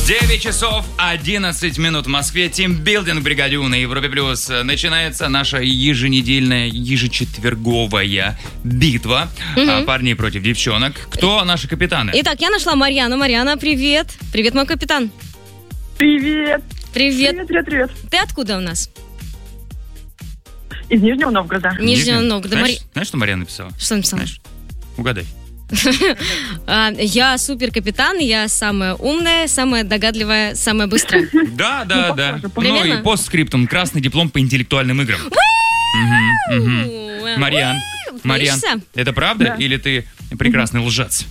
9 часов 11 минут в Москве. Тимбилдинг Бригадю на Европе Плюс. Начинается наша еженедельная, ежечетверговая битва парней против девчонок. Кто наши капитаны? Итак, я нашла Марьяну. Марьяна, привет. Привет, мой капитан. Привет. Привет. Привет. Ты откуда у нас? Из Нижнего Новгорода. Нижнего Новгорода. Знаешь, что Марьяна написала? Что написала? Знаешь? Угадай. Я супер капитан, я самая умная, самая догадливая, самая быстрая. Да. Примерно? Ну и постскриптум. Красный диплом по интеллектуальным играм. Марьян, Боишься? это правда? Да. Или ты прекрасный лжец?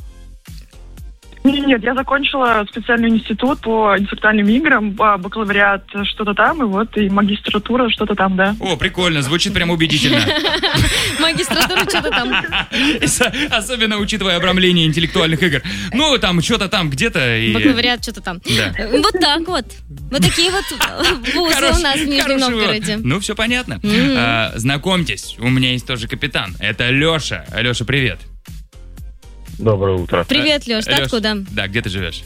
Нет, я закончила специальный институт по интеллектуальным играм, бакалавриат что-то там, и магистратура что-то там, да. О, прикольно, звучит прям убедительно. Магистратура что-то там. Особенно учитывая обрамление интеллектуальных игр. Ну, там, что-то там, где-то. Бакалавриат что-то там. Да. Вот так вот. Вот такие вот вузы у нас в Нижнем Новгороде. Ну, все понятно. Знакомьтесь, у меня есть тоже капитан. Это Леша. Леша, привет. Доброе утро. Привет, Леш, ты Лёш, откуда? Да, где ты живешь?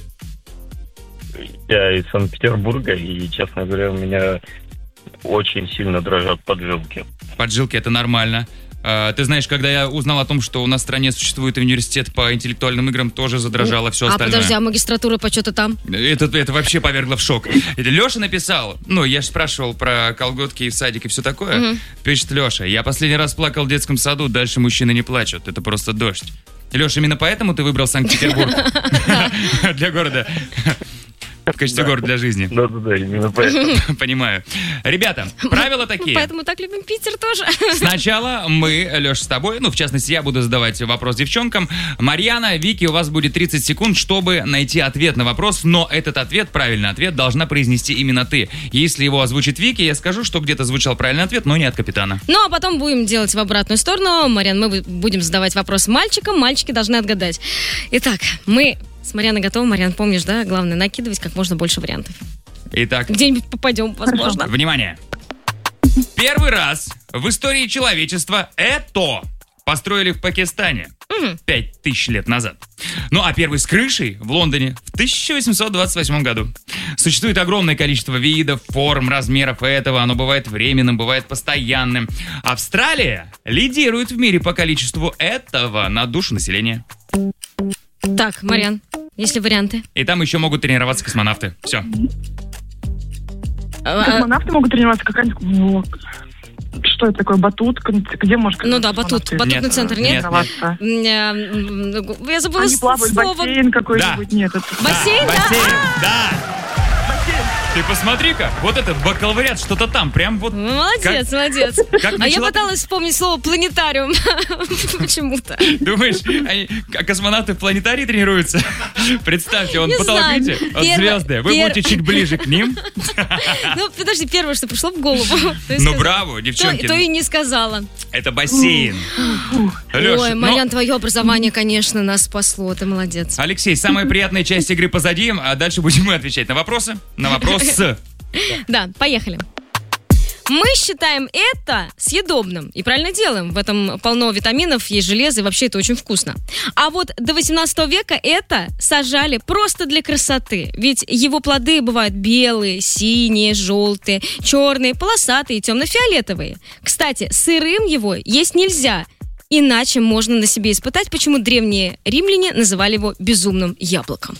Я из Санкт-Петербурга, и, честно говоря, у меня очень сильно дрожат поджилки. Поджилки — это нормально. Ты знаешь, когда я узнал о том, что у нас в стране существует университет по интеллектуальным играм, тоже задрожало все остальное. Подожди, а магистратура по что-то там? Это вообще повергло в шок. Леша написал, я же спрашивал про колготки в садик и все такое. Пишет Леша: я последний раз плакал в детском саду, дальше мужчины не плачут, это просто дождь. Леша, именно поэтому ты выбрал Санкт-Петербург для города? В качестве города для жизни. Да, именно поэтому. Понимаю. Ребята, правила такие. Поэтому так любим Питер тоже. Сначала мы, Леша, с тобой, в частности, я буду задавать вопрос девчонкам. Марьяна, Вики, у вас будет 30 секунд, чтобы найти ответ на вопрос, но этот ответ, правильный ответ, должна произнести именно ты. Если его озвучит Вики, я скажу, что где-то звучал правильный ответ, но не от капитана. Ну, а потом будем делать в обратную сторону. Марьян, мы будем задавать вопрос мальчикам, мальчики должны отгадать. Итак, мы с Марьяной готовы. Марьян, помнишь, да? Главное, накидывать как можно больше вариантов. Итак, Где-нибудь попадем, возможно. внимание. Первый раз в истории человечества это построили в Пакистане 5000 лет назад. Ну а первый с крышей в Лондоне в 1828 году. Существует огромное количество видов, форм, размеров этого. Оно бывает временным, бывает постоянным. Австралия лидирует в мире по количеству этого на душу населения. Так, Марьян, есть ли варианты? И там еще могут тренироваться космонавты. Все. Космонавты могут тренироваться, какая-нибудь... Что это такое, батут? Где может... Ну да, батутный Нет. центр, нет? Нет. Я забыла Они плавают в слово. бассейн какой-нибудь, Да. нет. Бассейн, да? Бассейн, да. Ты посмотри-ка, вот этот бакалавриат, что-то там, прям вот... Молодец. как А я начала- пыталась вспомнить слово планетариум. Почему-то. Думаешь, космонавты в планетарии тренируются? Представьте, он Не потолок, знаю. видите? Вот Первое- звезды. Вы будете чуть ближе к ним. Ну, подожди, первое, что пришло в голову. то и Ну, сказала. браво, девчонки. То и не сказала. Это бассейн. Лёш, Ой, Марьян, твое образование, конечно, нас спасло. Ты молодец. Алексей, самая приятная часть игры позади, а дальше будем мы отвечать на вопросы. На вопросы. Да, поехали. Мы считаем это съедобным и правильно делаем. В этом полно витаминов, есть железо, и вообще это очень вкусно. А вот до 18 века это сажали просто для красоты. Ведь его плоды бывают белые, синие, желтые, черные, полосатые, темно-фиолетовые. Кстати, сырым его есть нельзя. Иначе можно на себе испытать, почему древние римляне называли его безумным яблоком.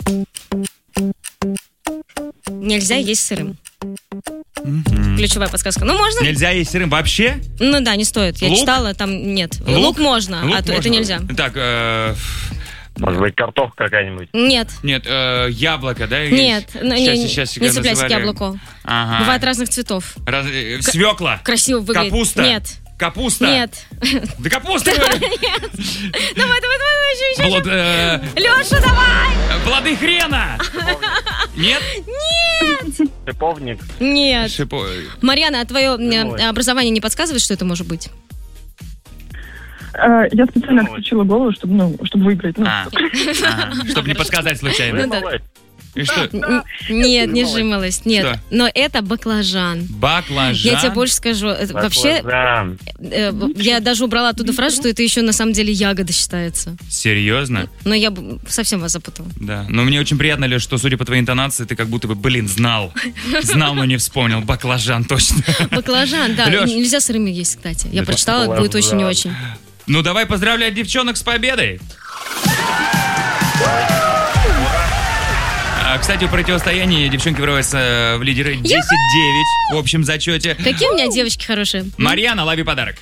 Нельзя есть сырым. Ключевая подсказка. Ну, можно? Нельзя есть сырым вообще? Ну да, не стоит. Я Лук? читала, там нет. Лук можно, Лук а то это можно. нельзя. Так, Может быть, картошка какая-нибудь? Нет. нет, яблоко, да? Нет, Сейчас, не цепляйся к яблоку. Ага. Бывает разных цветов. Свекла. Красиво выглядит. Капуста. Нет. Капуста. Нет. Да капуста, говорю. Давай, еще. Плод, Леша, давай! плоды хрена. Нет? Шиповник? Нет. Шипо- Марьяна, а твое образование не подсказывает, что это может быть? Я специально отключила голову, чтобы выиграть. Чтобы не подсказать случайно. Ну да. И что? Нет, не жимолость, нет. Что? Но это баклажан. Баклажан? Я тебе больше скажу. Вообще, Баклажан. я даже убрала оттуда фразу, что это еще на самом деле ягода считается. Серьезно? Но я совсем вас запутала. Да. Но мне очень приятно, Леш, что, судя по твоей интонации, ты как будто бы, знал. Знал, но не вспомнил. Баклажан, точно. Баклажан, да. Лёш. Нельзя сырыми есть, кстати. Я Это прочитала, будет очень и очень. Ну, давай поздравлять девчонок с победой. Кстати, в противостоянии девчонки вырываются в лидеры 10-9 в общем зачете. Какие у меня девочки хорошие. Марьяна, лови подарок.